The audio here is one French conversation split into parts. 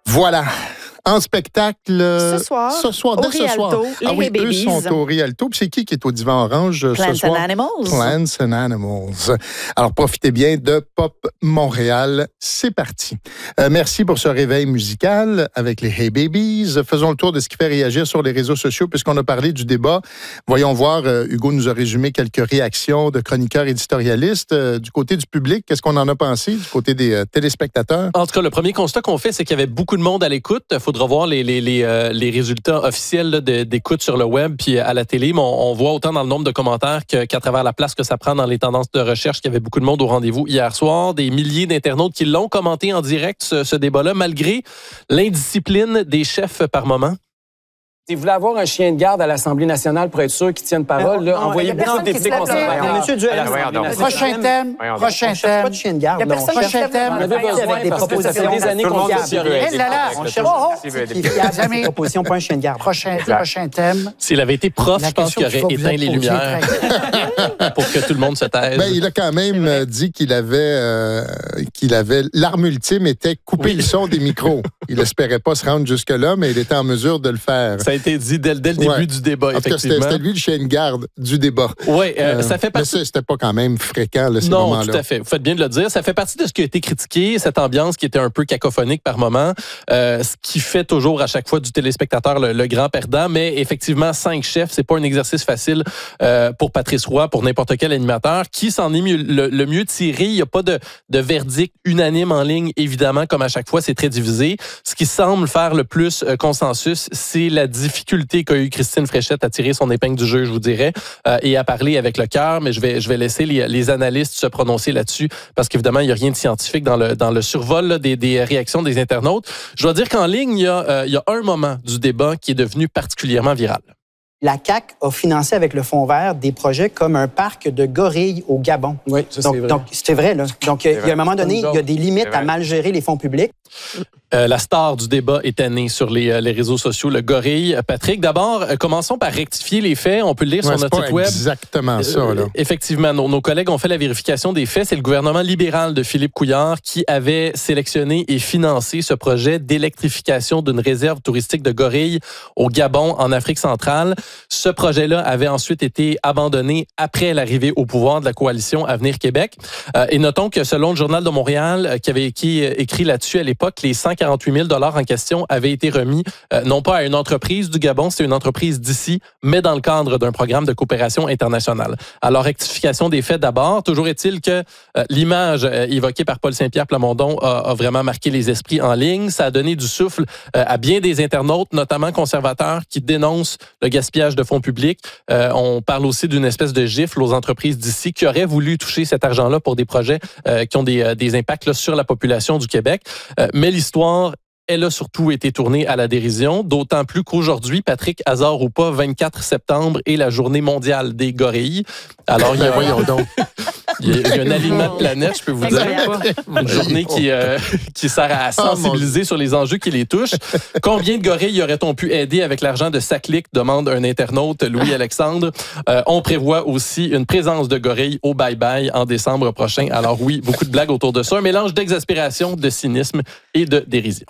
Voilà. En spectacle, ce soir, dès ce soir. Les Eux Babies. sont au Rialto. Puis c'est qui est au divan orange ce soir? Plants and Animals. Plants and Animals. Alors, profitez bien de Pop Montréal. C'est parti. Merci pour ce réveil musical avec les Hey Babies. Faisons le tour de ce qui fait réagir sur les réseaux sociaux puisqu'on a parlé du débat. Voyons voir, Hugo nous a résumé quelques réactions de chroniqueurs éditorialistes. Du côté du public, qu'est-ce qu'on en a pensé du côté des téléspectateurs? En tout cas, le premier constat qu'on fait, c'est qu'il y avait beaucoup de monde à l'écoute. Il faudra voir les résultats officiels là, d'écoute sur le web puis à la télé, mais on voit autant dans le nombre de commentaires qu'à travers la place que ça prend dans les tendances de recherche qu'il y avait beaucoup de monde au rendez-vous hier soir. Des milliers d'internautes qui l'ont commenté en direct, ce débat-là, malgré l'indiscipline des chefs par moment. Si vous voulez avoir un chien de garde à l'Assemblée nationale pour être sûr qu'il tienne parole, là, envoyez beaucoup de députés conservateurs. Monsieur Duhaime, prochain thème. Pas de chien de garde. Prochain thème. On avait besoin avec des parce que ça fait propositions. des années qu'on Fiables. fait Eh là là, on cherche des propositions, pas un chien de garde. Prochain thème. S'il avait été prof, je pense qu'il aurait éteint les lumières pour que tout le monde se taise. Ben, il a quand même dit qu'il avait l'arme ultime était couper le son des micros. Il n'espérait pas se rendre jusque-là, mais il était en mesure de le faire. Ça a été dit dès le début du débat, effectivement. C'était lui le chien de garde du débat. Oui, ça fait partie... Mais c'était pas quand même fréquent, là, ces moments-là. Non, tout à fait. Vous faites bien de le dire. Ça fait partie de ce qui a été critiqué, cette ambiance qui était un peu cacophonique par moment, ce qui fait toujours à chaque fois du téléspectateur le grand perdant. Mais effectivement, 5 chefs, c'est pas un exercice facile pour Patrice Roy, pour n'importe quel animateur. Qui s'en est le mieux tiré? Il n'y a pas de verdict unanime en ligne, évidemment, comme à chaque fois, c'est très divisé. Ce qui semble faire le plus consensus, c'est la difficulté qu'a eu Christine Fréchette à tirer son épingle du jeu, je vous dirais, et à parler avec le cœur, mais je vais laisser les analystes se prononcer là-dessus, parce qu'évidemment, il n'y a rien de scientifique dans le survol là, des réactions des internautes. Je dois dire qu'en ligne, il y a un moment du débat qui est devenu particulièrement viral. La CAQ a financé avec le Fonds vert des projets comme un parc de gorilles au Gabon. Oui, ça, c'est vrai. Donc, c'est vrai, là. Donc, il y a un moment donné, il y a des limites à mal gérer les fonds publics. La star du débat est née sur les réseaux sociaux, le gorille. Patrick, d'abord, commençons par rectifier les faits. On peut le lire sur notre site web. Exactement ça, là. Effectivement, nos collègues ont fait la vérification des faits. C'est le gouvernement libéral de Philippe Couillard qui avait sélectionné et financé ce projet d'électrification d'une réserve touristique de gorilles au Gabon, en Afrique centrale. Ce projet-là avait ensuite été abandonné après l'arrivée au pouvoir de la coalition Avenir Québec. Et notons que selon le Journal de Montréal, qui avait écrit là-dessus à l'époque, les 148 000 $ en question avaient été remis non pas à une entreprise du Gabon, c'est une entreprise d'ici, mais dans le cadre d'un programme de coopération internationale. Alors, rectification des faits d'abord. Toujours est-il que l'image évoquée par Paul Saint-Pierre Plamondon a vraiment marqué les esprits en ligne. Ça a donné du souffle à bien des internautes, notamment conservateurs, qui dénoncent le gaspillage de fonds publics. On parle aussi d'une espèce de gifle aux entreprises d'ici qui auraient voulu toucher cet argent-là pour des projets qui ont des impacts là, sur la population du Québec. Mais l'histoire, elle a surtout été tournée à la dérision, d'autant plus qu'aujourd'hui, Patrick, hasard ou pas, 24 septembre est la journée mondiale des gorilles. Alors, il y a, voyons donc. il y a un alignement de planète, je peux vous dire. Une journée qui sert à sensibiliser sur les enjeux qui les touchent. Combien de gorilles aurait-on pu aider avec l'argent de Saclic, demande un internaute, Louis-Alexandre. On prévoit aussi une présence de gorilles au bye-bye en décembre prochain. Alors oui, beaucoup de blagues autour de ça. Un mélange d'exaspération, de cynisme et de dérision.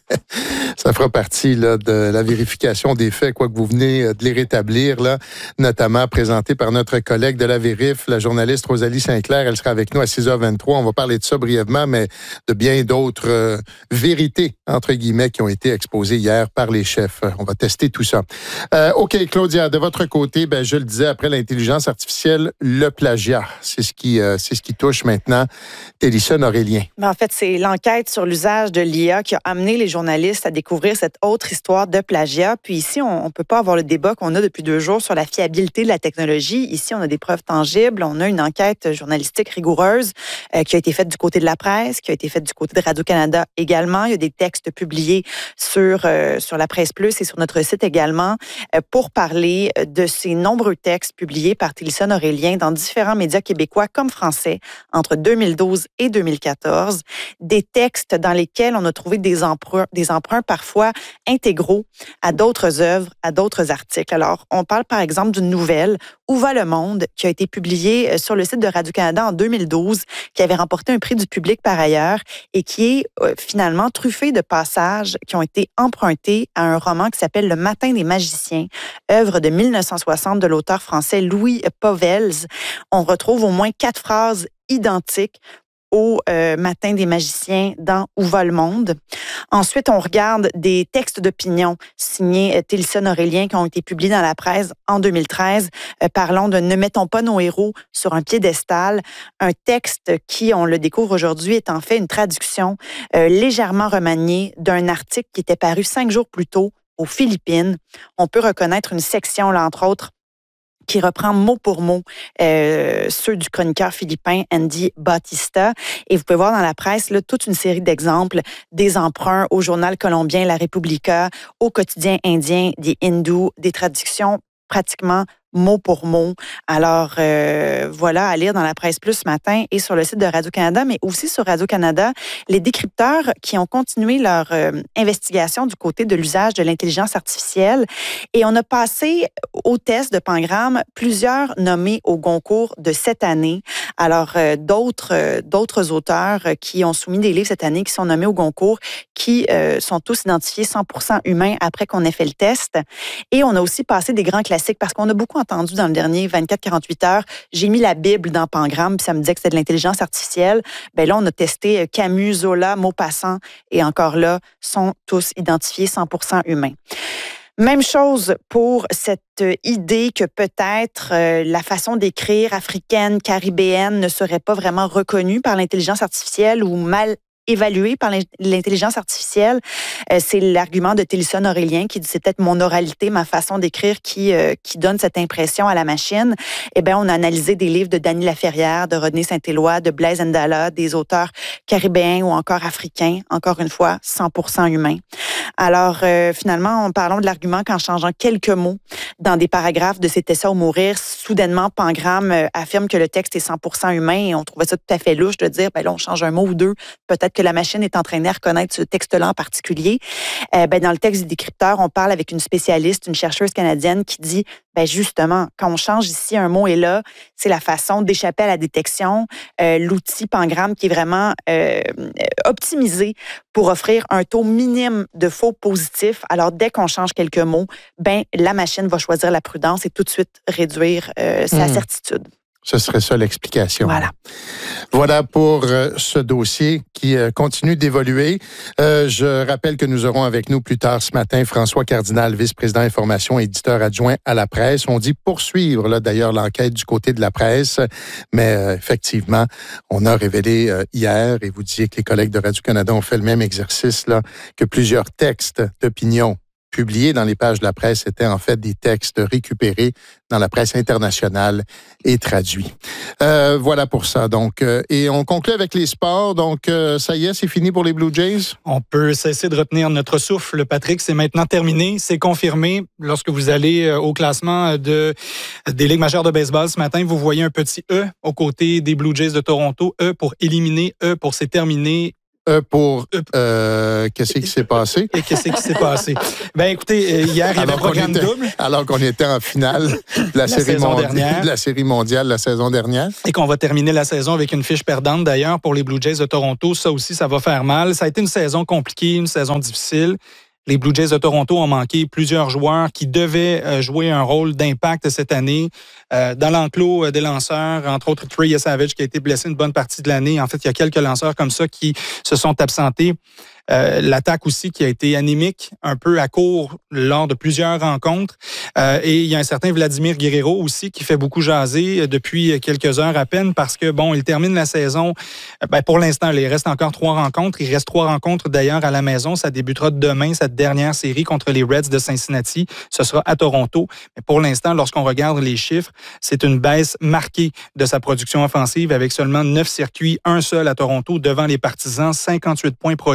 Ça fera partie là, de la vérification des faits, quoi que vous venez de les rétablir, là, notamment présenté par notre collègue de la Vérif, la journaliste Rosalie Saint-Clair. Elle sera avec nous à 6h23. On va parler de ça brièvement, mais de bien d'autres vérités, entre guillemets, qui ont été exposées hier par les chefs. On va tester tout ça. OK, Claudia, de votre côté, ben, je le disais, après l'intelligence artificielle, le plagiat, c'est ce qui touche maintenant Télésson Aurélien. En fait, c'est l'enquête sur l'usage de l'IA qui a amené les journalistes à découvrir cette autre histoire de plagiat. Puis ici, on ne peut pas avoir le débat qu'on a depuis 2 jours sur la fiabilité de la technologie. Ici, on a des preuves tangibles. On a une enquête journalistique rigoureuse qui a été faite du côté de la presse, qui a été faite du côté de Radio-Canada également. Il y a des textes publiés sur la Presse Plus et sur notre site également pour parler de ces nombreux textes publiés par Télésson Aurélien dans différents médias québécois comme français entre 2012 et 2014. Des textes dans lesquels on a trouvé des emprunts par parfois intégraux à d'autres œuvres, à d'autres articles. Alors, on parle par exemple d'une nouvelle, Où va le monde, qui a été publiée sur le site de Radio-Canada en 2012, qui avait remporté un prix du public par ailleurs et qui est finalement truffée de passages qui ont été empruntés à un roman qui s'appelle Le Matin des magiciens, œuvre de 1960 de l'auteur français Louis Pauwels. On retrouve au moins 4 phrases identiques au Matin des magiciens dans Où va le monde. Ensuite, on regarde des textes d'opinion signés Tilson Aurélien qui ont été publiés dans la presse en 2013. Parlons de « Ne mettons pas nos héros sur un piédestal », un texte qui, on le découvre aujourd'hui, est en fait une traduction légèrement remaniée d'un article qui était paru 5 jours plus tôt aux Philippines. On peut reconnaître une section, là, entre autres, qui reprend mot pour mot ceux du chroniqueur philippin Andy Bautista. Et vous pouvez voir dans la presse là, toute une série d'exemples, des emprunts au journal colombien La Repubblica, au quotidien indien The Hindu, des traductions pratiquement mot pour mot. Alors, voilà, à lire dans la presse plus ce matin et sur le site de Radio-Canada, mais aussi sur Radio-Canada, les décrypteurs qui ont continué leur investigation du côté de l'usage de l'intelligence artificielle. Et on a passé au test de Pangram plusieurs nommés au Goncourt de cette année. Alors, d'autres auteurs qui ont soumis des livres cette année, qui sont nommés au Goncourt, qui sont tous identifiés 100% humains après qu'on ait fait le test. Et on a aussi passé des grands classiques parce qu'on a beaucoup entendu dans le dernier 24-48 heures. J'ai mis la Bible dans Pangram, puis ça me disait que c'était de l'intelligence artificielle. Bien là, on a testé Camus, Zola, Maupassant, et encore là, sont tous identifiés 100% humains. Même chose pour cette idée que peut-être la façon d'écrire africaine, caribéenne ne serait pas vraiment reconnue par l'intelligence artificielle ou mal évaluée par l'intelligence artificielle. C'est l'argument de Tilson Aurélien qui dit c'est peut-être mon oralité, ma façon d'écrire qui donne cette impression à la machine. Eh bien, on a analysé des livres de Dany Laferrière, de Rodney Saint-Éloi, de Blaise Ndala, des auteurs caribéens ou encore africains, encore une fois, 100% humains. Alors, finalement, en parlant de l'argument qu'en changeant quelques mots dans des paragraphes de C'était ça ou mourir, soudainement, Pangram affirme que le texte est 100% humain et on trouvait ça tout à fait louche de dire, ben là, on change un mot ou deux, peut-être que la machine est entraînée à reconnaître ce texte-là en particulier. Dans le texte du décrypteur, on parle avec une spécialiste, une chercheuse canadienne qui dit, justement, quand on change ici un mot et là, c'est la façon d'échapper à la détection. L'outil Pangram qui est vraiment optimisé pour offrir un taux minime de faux positifs. Alors, dès qu'on change quelques mots, la machine va choisir la prudence et tout de suite réduire sa certitude. Ce serait ça l'explication. Voilà pour ce dossier qui continue d'évoluer. Je rappelle que nous aurons avec nous plus tard ce matin François Cardinal, vice-président information et éditeur adjoint à la presse. On dit poursuivre là, d'ailleurs l'enquête du côté de la presse, mais effectivement, on a révélé hier, et vous disiez que les collègues de Radio-Canada ont fait le même exercice, là, que plusieurs textes d'opinion publiés dans les pages de la presse étaient en fait des textes récupérés dans la presse internationale et traduits. Voilà pour ça. Donc, et on conclut avec les sports. Donc, ça y est, c'est fini pour les Blue Jays? On peut cesser de retenir notre souffle, Patrick. C'est maintenant terminé. C'est confirmé. Lorsque vous allez au classement des Ligues majeures de baseball ce matin, vous voyez un petit E aux côtés des Blue Jays de Toronto. E pour éliminer, E pour c'est terminé. Qu'est-ce qui s'est passé? Et qu'est-ce qui s'est passé? Écoutez, hier, il y avait un programme double. Alors qu'on était en finale de la série mondiale la saison dernière. Et qu'on va terminer la saison avec une fiche perdante, d'ailleurs, pour les Blue Jays de Toronto. Ça aussi, ça va faire mal. Ça a été une saison compliquée, une saison difficile. Les Blue Jays de Toronto ont manqué plusieurs joueurs qui devaient jouer un rôle d'impact cette année. Dans l'enclos des lanceurs, entre autres Trey Savage qui a été blessé une bonne partie de l'année. En fait, il y a quelques lanceurs comme ça qui se sont absentés. L'attaque aussi qui a été anémique, un peu à court lors de plusieurs rencontres. Et il y a un certain Vladimir Guerrero aussi qui fait beaucoup jaser depuis quelques heures à peine parce que, il termine la saison. Pour l'instant, il reste encore 3 rencontres. Il reste 3 rencontres d'ailleurs à la maison. Ça débutera demain, cette dernière série contre les Reds de Cincinnati. Ce sera à Toronto. Mais pour l'instant, lorsqu'on regarde les chiffres, c'est une baisse marquée de sa production offensive avec seulement 9 circuits, un seul à Toronto devant les Partisans, 58 points produits.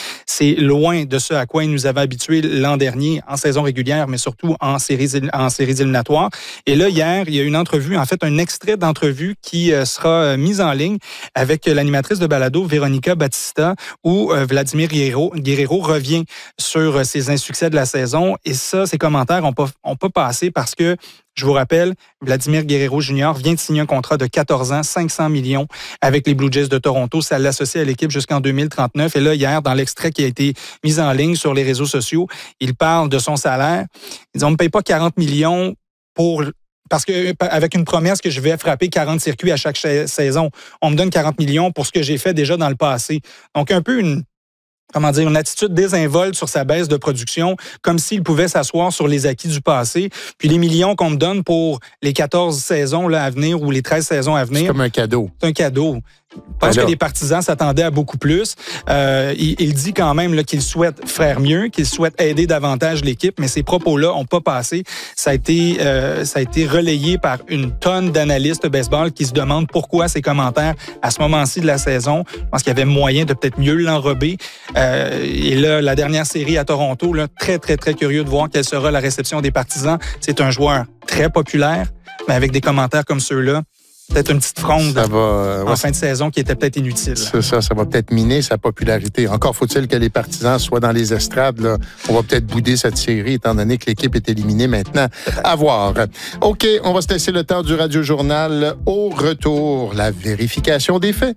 C'est loin de ce à quoi ils nous avaient habitués l'an dernier en saison régulière, mais surtout en séries éliminatoires. Et là, hier, il y a une entrevue, en fait, un extrait d'entrevue qui sera mis en ligne avec l'animatrice de balado, Véronica Batista, où Vladimir Guerrero revient sur ses insuccès de la saison. Et ça, ces commentaires n'ont pas passé parce que, je vous rappelle, Vladimir Guerrero Jr. vient de signer un contrat de 14 ans, 500 millions avec les Blue Jays de Toronto. Ça l'associe à l'équipe jusqu'en 2039. Et là, hier, dans l'extrait qui a été mis en ligne sur les réseaux sociaux, il parle de son salaire. Il dit, on ne me paye pas 40 millions parce que avec une promesse que je vais frapper 40 circuits à chaque saison. On me donne 40 millions pour ce que j'ai fait déjà dans le passé. Donc, un peu une attitude désinvolte sur sa baisse de production, comme s'il pouvait s'asseoir sur les acquis du passé. Puis les millions qu'on me donne pour les 14 saisons là, à venir ou les 13 saisons à venir... C'est comme un cadeau. C'est un cadeau. Je pense que les partisans s'attendaient à beaucoup plus. Il dit quand même là, qu'il souhaite faire mieux, qu'il souhaite aider davantage l'équipe, mais ces propos-là n'ont pas passé. Ça a été relayé par une tonne d'analystes de baseball qui se demandent pourquoi ces commentaires à ce moment-ci de la saison. Je pense qu'il y avait moyen de peut-être mieux l'enrober. Et là, la dernière série à Toronto, là, très, très, très curieux de voir quelle sera la réception des partisans. C'est un joueur très populaire, mais avec des commentaires comme ceux-là, peut-être une petite fronde en fin de saison qui était peut-être inutile. C'est ça va peut-être miner sa popularité. Encore faut-il que les partisans soient dans les estrades. Là. On va peut-être bouder cette série, étant donné que l'équipe est éliminée maintenant. À voir. OK, on va se laisser le temps du Radio-Journal. Au retour, la vérification des faits.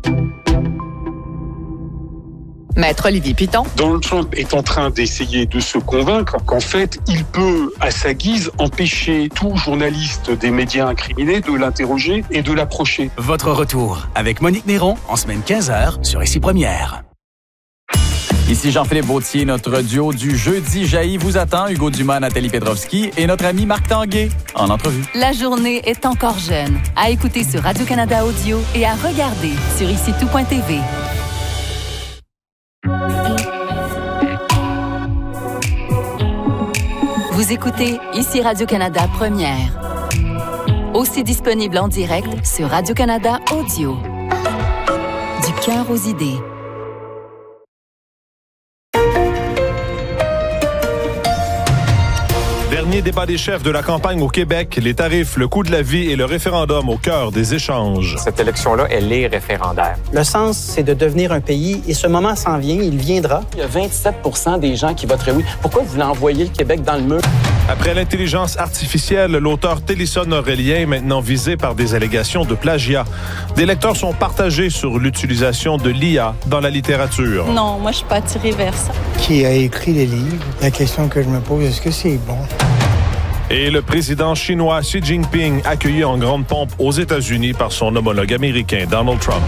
Maître Olivier Piton. Donald Trump est en train d'essayer de se convaincre qu'en fait, il peut, à sa guise, empêcher tout journaliste des médias incriminés de l'interroger et de l'approcher. Votre retour avec Monique Néron, en semaine 15h, sur Ici Première. Ici Jean-Philippe Vautier, notre duo du jeudi jaillit vous attend. Hugo Dumas, Nathalie Pedrovski et notre ami Marc Tanguay en entrevue. La journée est encore jeune. À écouter sur Radio-Canada Audio et à regarder sur IciTout.tv. Vous écoutez Ici Radio-Canada Première. Aussi disponible en direct sur Radio-Canada Audio. Du cœur aux idées. Dernier débat des chefs de la campagne au Québec, les tarifs, le coût de la vie et le référendum au cœur des échanges. Cette élection-là, elle est référendaire. Le sens, c'est de devenir un pays et ce moment s'en vient, il viendra. Il y a 27% des gens qui voteraient oui. Pourquoi vous voulez envoyer le Québec dans le mur? Après l'intelligence artificielle, l'auteur Télisson Aurélien est maintenant visé par des allégations de plagiat. Des lecteurs sont partagés sur l'utilisation de l'IA dans la littérature. Non, moi, je suis pas attirée vers ça. Qui a écrit les livres? La question que je me pose, est-ce que c'est bon? Et le président chinois Xi Jinping accueilli en grande pompe aux États-Unis par son homologue américain Donald Trump.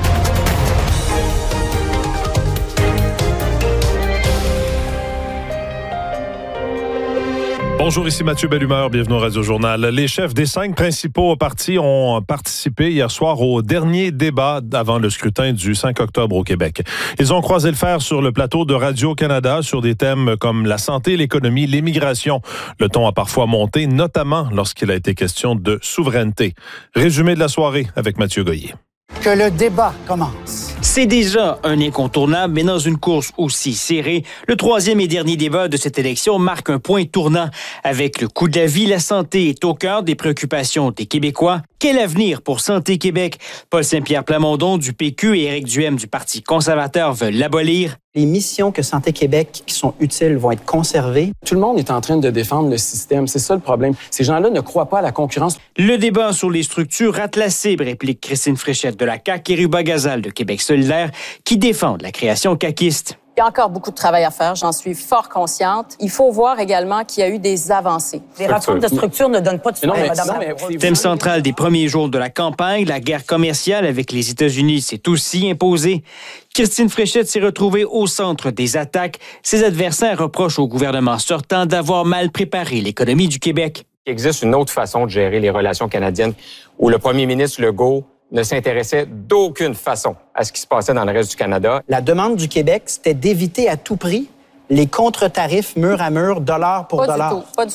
Bonjour, ici Mathieu Bellumeur, bienvenue au Radio-Journal. Les chefs des 5 principaux partis ont participé hier soir au dernier débat avant le scrutin du 5 octobre au Québec. Ils ont croisé le fer sur le plateau de Radio-Canada sur des thèmes comme la santé, l'économie, l'immigration. Le ton a parfois monté, notamment lorsqu'il a été question de souveraineté. Résumé de la soirée avec Mathieu Goyer. Que le débat commence. C'est déjà un incontournable, mais dans une course aussi serrée, le troisième et dernier débat de cette élection marque un point tournant. Avec le coût de la vie, la santé est au cœur des préoccupations des Québécois. Quel avenir pour Santé Québec? Paul Saint-Pierre Plamondon du PQ et Éric Duhem du Parti conservateur veulent l'abolir. Les missions que Santé Québec qui sont utiles vont être conservées. Tout le monde est en train de défendre le système. C'est ça le problème. Ces gens-là ne croient pas à la concurrence. Le débat sur les structures rate la cible, réplique Christine Fréchette de la CAQ et Ruba Gazal de Québec solidaire qui défendent la création caquiste. Il y a encore beaucoup de travail à faire, j'en suis fort consciente. Il faut voir également qu'il y a eu des avancées. Les réformes de structure ne donnent pas de soutien, madame. Thème central des premiers jours de la campagne, la guerre commerciale avec les États-Unis s'est aussi imposée. Christine Fréchette s'est retrouvée au centre des attaques. Ses adversaires reprochent au gouvernement sortant d'avoir mal préparé l'économie du Québec. Il existe une autre façon de gérer les relations canadiennes où le premier ministre Legault ne s'intéressait d'aucune façon à ce qui se passait dans le reste du Canada. La demande du Québec, c'était d'éviter à tout prix les contre-tarifs mur à mur, dollar pour dollar. Pas du tout.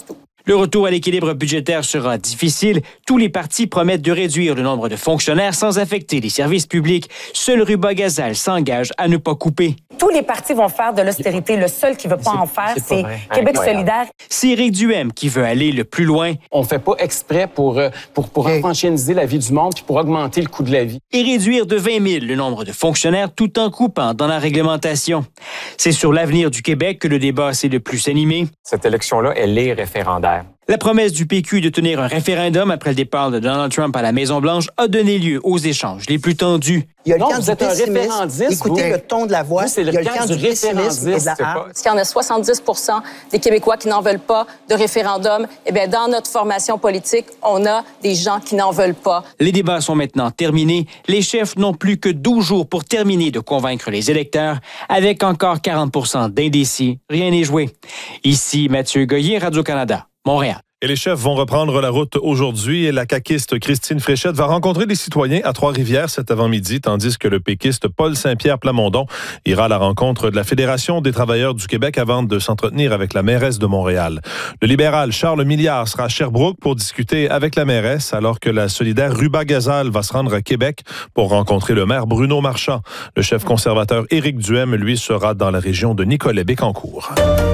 Le retour à l'équilibre budgétaire sera difficile. Tous les partis promettent de réduire le nombre de fonctionnaires sans affecter les services publics. Seul Rubas-Gazal s'engage à ne pas couper. Tous les partis vont faire de l'austérité. Le seul qui ne veut pas en faire, c'est Québec solidaire. C'est Éric Duhem qui veut aller le plus loin. On ne fait pas exprès pour infantiliser la vie du monde puis pour augmenter le coût de la vie. Et réduire de 20 000 le nombre de fonctionnaires tout en coupant dans la réglementation. C'est sur l'avenir du Québec que le débat s'est le plus animé. Cette élection-là, elle est référendaire. La promesse du PQ de tenir un référendum après le départ de Donald Trump à la Maison-Blanche a donné lieu aux échanges les plus tendus. Il y a le Non, camp vous du êtes un pessimisme. référendiste, Écoutez le ton de la voix. c'est le il y a le camp camp du du pessimisme et de la référendiste, hargne. Parce qu'il y en a 70 des Québécois qui n'en veulent pas de référendum. Eh bien, dans notre formation politique, on a des gens qui n'en veulent pas. Les débats sont maintenant terminés. Les chefs n'ont plus que 12 jours pour terminer de convaincre les électeurs. Avec encore 40 d'indécis, rien n'est joué. Ici Mathieu Goyer, Radio-Canada, Montréal. Et les chefs vont reprendre la route aujourd'hui et la caquiste Christine Fréchette va rencontrer des citoyens à Trois-Rivières cet avant-midi, tandis que le péquiste Paul Saint-Pierre Plamondon ira à la rencontre de la Fédération des travailleurs du Québec avant de s'entretenir avec la mairesse de Montréal. Le libéral Charles Milliard sera à Sherbrooke pour discuter avec la mairesse, alors que la solidaire Rubas-Gazal va se rendre à Québec pour rencontrer le maire Bruno Marchand. Le chef conservateur Éric Duhem, lui, sera dans la région de Nicolet-Bécancour.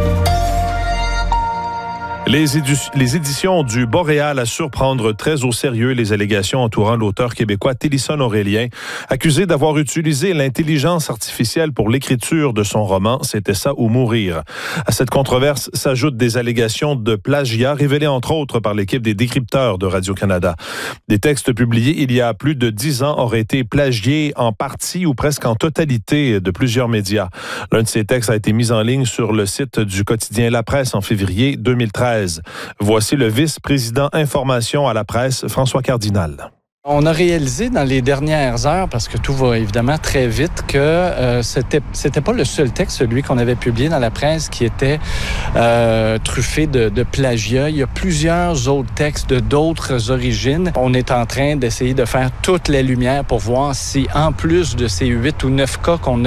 Les éditions du Boréal assurent prendre très au sérieux les allégations entourant l'auteur québécois Télisson Aurélien, accusé d'avoir utilisé l'intelligence artificielle pour l'écriture de son roman « C'était ça ou mourir ». À cette controverse s'ajoutent des allégations de plagiat révélées entre autres par l'équipe des décrypteurs de Radio-Canada. Des textes publiés il y a plus de 10 ans auraient été plagiés en partie ou presque en totalité de plusieurs médias. L'un de ces textes a été mis en ligne sur le site du quotidien La Presse en février 2013. Voici le vice-président information à la presse, François Cardinal. On a réalisé dans les dernières heures, parce que tout va évidemment très vite, que c'était pas le seul texte, celui qu'on avait publié dans la presse, qui était truffé de plagiat. Il y a plusieurs autres textes d'autres origines. On est en train d'essayer de faire toute la lumière pour voir si, en plus de ces 8 ou 9 cas qu'on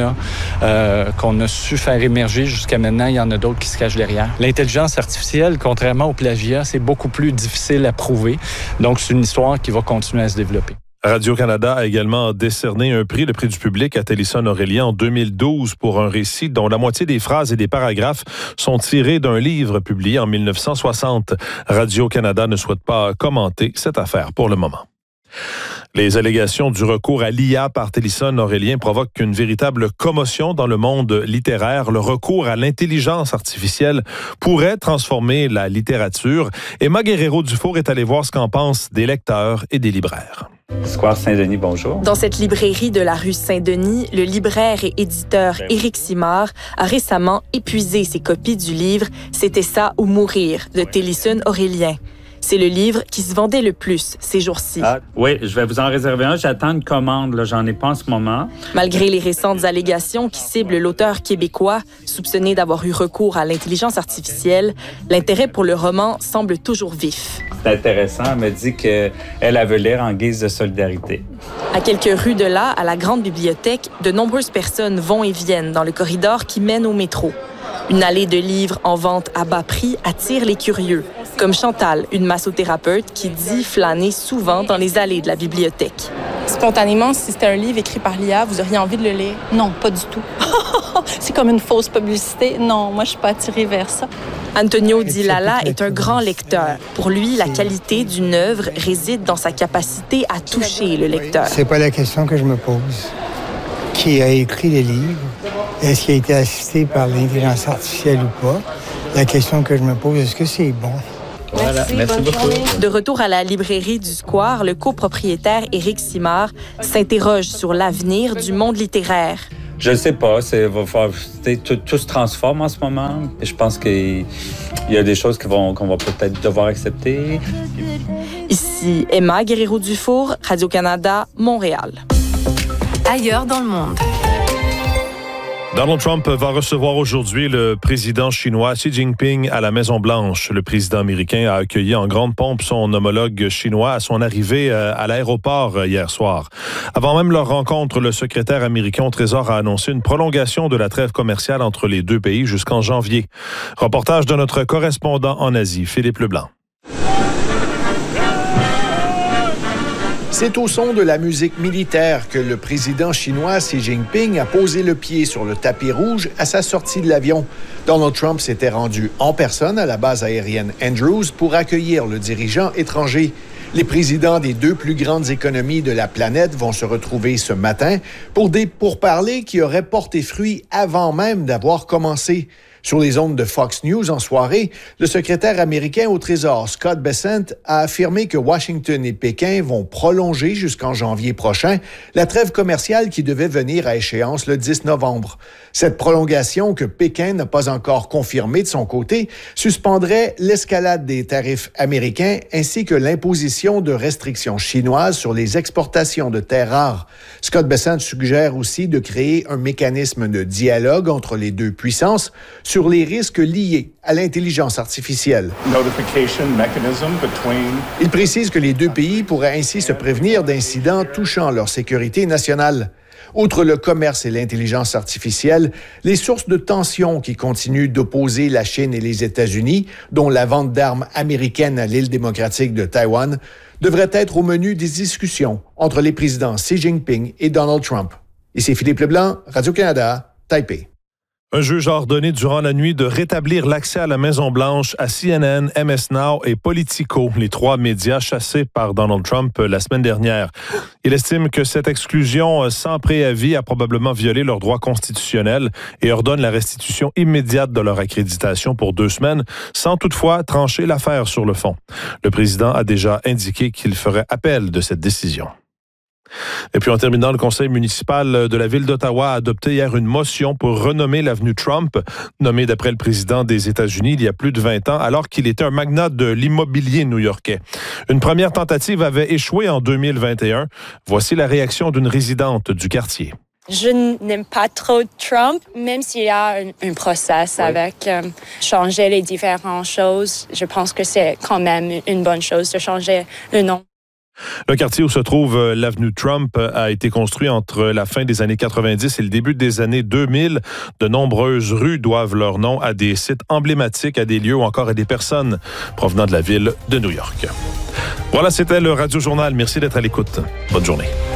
a su faire émerger jusqu'à maintenant, il y en a d'autres qui se cachent derrière. L'intelligence artificielle, contrairement au plagiat, c'est beaucoup plus difficile à prouver. Donc, c'est une histoire qui va continuer à se développer. Radio-Canada a également décerné un prix, le prix du public à Télisson Aurélien en 2012 pour un récit dont la moitié des phrases et des paragraphes sont tirés d'un livre publié en 1960. Radio-Canada ne souhaite pas commenter cette affaire pour le moment. Les allégations du recours à l'IA par Télisson Aurélien provoquent une véritable commotion dans le monde littéraire. Le recours à l'intelligence artificielle pourrait transformer la littérature. Emma Guerrero-Dufour est allée voir ce qu'en pensent des lecteurs et des libraires. Square Saint-Denis, bonjour. Dans cette librairie de la rue Saint-Denis, le libraire et éditeur Éric Simard a récemment épuisé ses copies du livre « C'était ça ou mourir » de Télisson Aurélien. C'est le livre qui se vendait le plus ces jours-ci. Oui, je vais vous en réserver un. J'attends une commande. Là, j'en ai pas en ce moment. Malgré les récentes allégations qui ciblent l'auteur québécois, soupçonné d'avoir eu recours à l'intelligence artificielle, l'intérêt pour le roman semble toujours vif. C'est intéressant. Elle me dit qu'elle veut lire en guise de solidarité. À quelques rues de là, à la grande bibliothèque, de nombreuses personnes vont et viennent dans le corridor qui mène au métro. Une allée de livres en vente à bas prix attire les curieux, comme Chantal, une massothérapeute qui dit flâner souvent dans les allées de la bibliothèque. Spontanément, si c'était un livre écrit par l'IA, vous auriez envie de le lire? Non, pas du tout. C'est comme une fausse publicité. Non, moi, je suis pas attirée vers ça. Antonio Di Lalla est un grand lecteur. Pour lui, la qualité d'une œuvre réside dans sa capacité à toucher le lecteur. C'est pas la question que je me pose. Qui a écrit les livres? Est-ce qu'il a été assisté par l'intelligence artificielle ou pas? La question que je me pose, est-ce que c'est bon? Voilà, merci beaucoup. De retour à la librairie du Square, le copropriétaire Éric Simard s'interroge sur l'avenir du monde littéraire. Je ne sais pas. Tout se transforme en ce moment. Et je pense qu'il y a des choses qu'on va peut-être devoir accepter. Ici Emma Guerrero-Dufour, Radio-Canada, Montréal. Ailleurs dans le monde. Donald Trump va recevoir aujourd'hui le président chinois Xi Jinping à la Maison-Blanche. Le président américain a accueilli en grande pompe son homologue chinois à son arrivée à l'aéroport hier soir. Avant même leur rencontre, le secrétaire américain au Trésor a annoncé une prolongation de la trêve commerciale entre les deux pays jusqu'en janvier. Reportage de notre correspondant en Asie, Philippe Leblanc. C'est au son de la musique militaire que le président chinois Xi Jinping a posé le pied sur le tapis rouge à sa sortie de l'avion. Donald Trump s'était rendu en personne à la base aérienne Andrews pour accueillir le dirigeant étranger. Les présidents des deux plus grandes économies de la planète vont se retrouver ce matin pour des pourparlers qui auraient porté fruit avant même d'avoir commencé. Sur les ondes de Fox News en soirée, le secrétaire américain au Trésor, Scott Bessent, a affirmé que Washington et Pékin vont prolonger jusqu'en janvier prochain la trêve commerciale qui devait venir à échéance le 10 novembre. Cette prolongation, que Pékin n'a pas encore confirmée de son côté, suspendrait l'escalade des tarifs américains ainsi que l'imposition de restrictions chinoises sur les exportations de terres rares. Scott Bessent suggère aussi de créer un mécanisme de dialogue entre les deux puissances sur les risques liés à l'intelligence artificielle. Il précise que les deux pays pourraient ainsi se prévenir d'incidents touchant leur sécurité nationale. Outre le commerce et l'intelligence artificielle, les sources de tension qui continuent d'opposer la Chine et les États-Unis, dont la vente d'armes américaines à l'île démocratique de Taïwan, devraient être au menu des discussions entre les présidents Xi Jinping et Donald Trump. Ici Philippe Leblanc, Radio-Canada, Taipei. Un juge a ordonné durant la nuit de rétablir l'accès à la Maison-Blanche à CNN, MS Now et Politico, les trois médias chassés par Donald Trump la semaine dernière. Il estime que cette exclusion sans préavis a probablement violé leurs droits constitutionnels et ordonne la restitution immédiate de leur accréditation pour 2 semaines, sans toutefois trancher l'affaire sur le fond. Le président a déjà indiqué qu'il ferait appel de cette décision. Et puis en terminant, le conseil municipal de la ville d'Ottawa a adopté hier une motion pour renommer l'avenue Trump, nommée d'après le président des États-Unis il y a plus de 20 ans, alors qu'il était un magnat de l'immobilier new-yorkais. Une première tentative avait échoué en 2021. Voici la réaction d'une résidente du quartier. Je n'aime pas trop Trump, même s'il y a un process avec changer les différentes choses. Je pense que c'est quand même une bonne chose de changer le nom. Le quartier où se trouve l'avenue Trump a été construit entre la fin des années 90 et le début des années 2000. De nombreuses rues doivent leur nom à des sites emblématiques, à des lieux ou encore à des personnes provenant de la ville de New York. Voilà, c'était le Radio Journal. Merci d'être à l'écoute. Bonne journée.